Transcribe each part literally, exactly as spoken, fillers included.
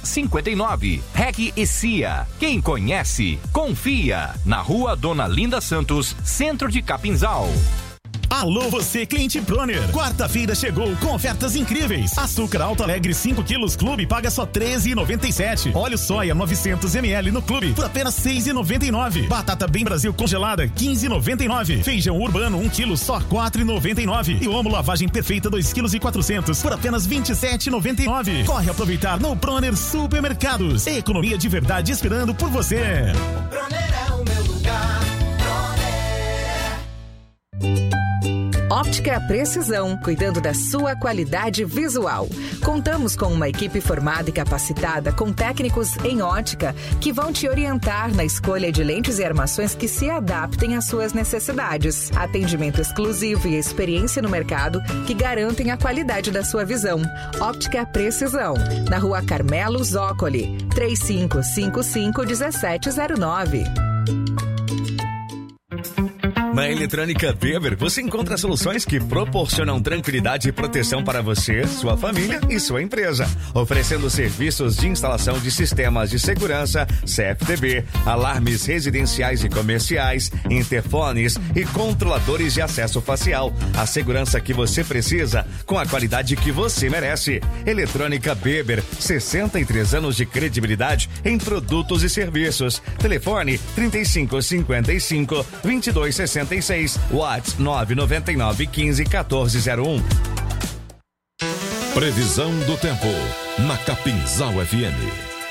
cinquenta e nove. Reg e Cia. Quem conhece, confia. Na Rua Dona Linda Santos, Centro de Capinzal. Alô você, cliente Proner. Quarta-feira chegou com ofertas incríveis. Açúcar Alto Alegre cinco quilos Clube paga só treze reais e noventa e sete centavos. Óleo soia novecentos mililitros no Clube por apenas seis reais e noventa e nove centavos. Batata Bem Brasil congelada quinze reais e noventa e nove centavos. Feijão Urbano um quilo só quatro reais e noventa e nove centavos. E Omo Lavagem Perfeita dois quilos e quatrocentos por apenas vinte e sete reais e noventa e nove centavos. Corre aproveitar no Proner Supermercados. Economia de verdade esperando por você. O Proner é o meu lugar. Proner. Óptica Precisão, cuidando da sua qualidade visual. Contamos com uma equipe formada e capacitada com técnicos em ótica que vão te orientar na escolha de lentes e armações que se adaptem às suas necessidades. Atendimento exclusivo e experiência no mercado que garantem a qualidade da sua visão. Óptica Precisão, na Rua Carmelo Zócoli, três cinco cinco cinco, um sete zero nove. Na Eletrônica Weber, você encontra soluções que proporcionam tranquilidade e proteção para você, sua família e sua empresa. Oferecendo serviços de instalação de sistemas de segurança, C F T B, alarmes residenciais e comerciais, interfones e controladores de acesso facial. A segurança que você precisa, com a qualidade que você merece. Eletrônica Weber, sessenta e três anos de credibilidade em produtos e serviços. Telefone trinta e cinco, cinquenta e cinco, vinte e dois, sessenta e seis, WhatsApp nove nove nove, quinze, quatorze zero um. Previsão do tempo na Capinzal F M.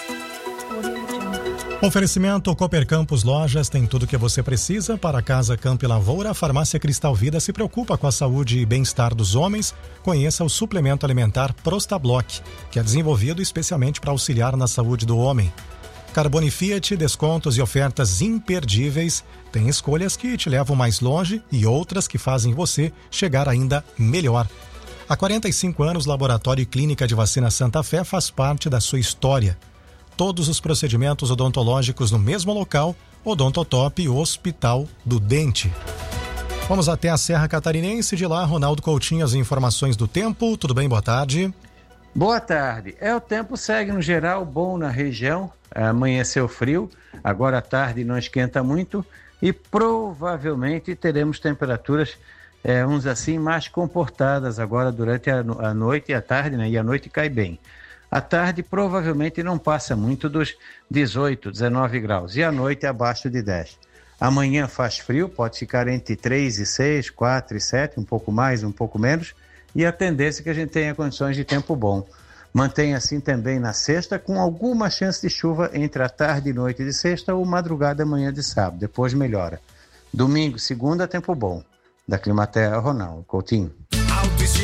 Oferecimento Cooper Campos Lojas tem tudo o que você precisa para a casa Campo e Lavoura. A Farmácia Cristal Vida se preocupa com a saúde e bem-estar dos homens. Conheça o suplemento alimentar Prostablock, que é desenvolvido especialmente para auxiliar na saúde do homem. Carbone Fiat, descontos e ofertas imperdíveis. Tem escolhas que te levam mais longe e outras que fazem você chegar ainda melhor. Há quarenta e cinco anos, Laboratório e Clínica de Vacina Santa Fé faz parte da sua história. Todos os procedimentos odontológicos no mesmo local, Odontotop Hospital do Dente. Vamos até a Serra Catarinense, de lá, Ronaldo Coutinho, as informações do tempo. Tudo bem? Boa tarde. Boa tarde. É, o tempo segue no geral bom na região. Amanheceu frio, agora à tarde não esquenta muito e provavelmente teremos temperaturas, é, uns assim, mais comportadas agora durante a, a noite e a tarde, né? E a noite cai bem. À tarde provavelmente não passa muito dos dezoito, dezenove graus e à noite abaixo de dez. Amanhã faz frio, pode ficar entre três e seis, quatro e sete, um pouco mais, um pouco menos, e a tendência é que a gente tenha condições de tempo bom. Mantém assim também na sexta, com alguma chance de chuva entre a tarde e noite de sexta ou madrugada manhã de sábado, depois melhora. Domingo, segunda, tempo bom. Da Climaterra, Ronaldo Coutinho.